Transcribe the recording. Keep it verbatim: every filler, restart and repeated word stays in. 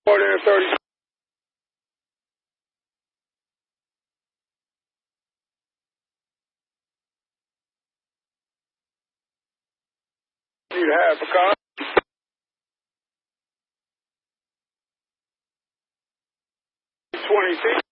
More than thirty. You'd have a car. twenty-six.